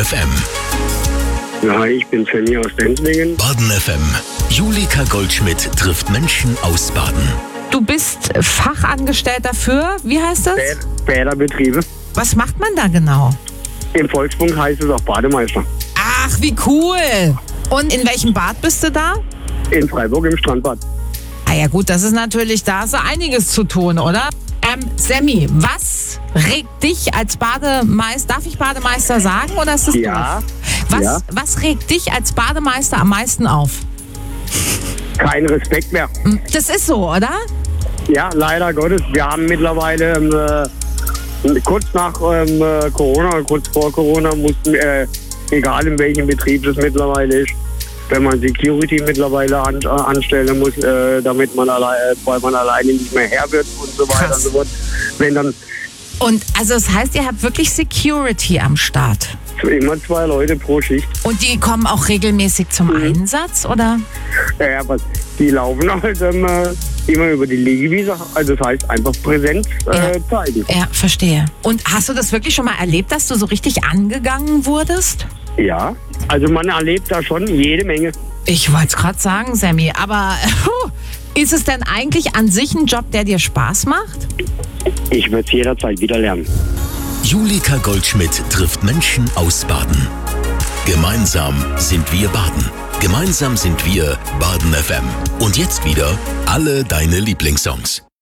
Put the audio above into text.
FM. Ja, ich bin Sammy aus Denzlingen. Baden FM. Julika Goldschmidt trifft Menschen aus Baden. Du bist Fachangestellter für, wie heißt das? Bäderbetriebe. Was macht man da genau? Im Volksmund heißt es auch Bademeister. Ach, wie cool. Und in welchem Bad bist du da? In Freiburg im Strandbad. Ah ja gut, das ist natürlich, da hast du einiges zu tun, oder? Sammy, was regt dich als Bademeister, darf ich Bademeister sagen oder ist das Ja. doof? Was regt dich als Bademeister am meisten auf? Kein Respekt mehr. Das ist so, oder? Ja, leider Gottes. Wir haben mittlerweile kurz nach Corona, kurz vor Corona mussten, egal in welchem Betrieb das mittlerweile ist, wenn man Security mittlerweile anstellen muss, damit man weil man alleine nicht mehr Herr wird und so weiter und so fort. Wenn dann Und also das heißt, ihr habt wirklich Security am Start. immer 2 Leute pro Schicht. Und die kommen auch regelmäßig zum Einsatz, oder? Ja, aber die laufen halt immer über die Liegewiese. Also das heißt einfach Präsenz zeigen. Ja, verstehe. Und hast du das wirklich schon mal erlebt, dass du so richtig angegangen wurdest? Ja, also man erlebt da schon jede Menge. Ich wollte es gerade sagen, Sammy, aber ist es denn eigentlich an sich ein Job, der dir Spaß macht? Ich würde es jederzeit wieder lernen. Julika Goldschmidt trifft Menschen aus Baden. Gemeinsam sind wir Baden. Gemeinsam sind wir Baden FM. Und jetzt wieder alle deine Lieblingssongs.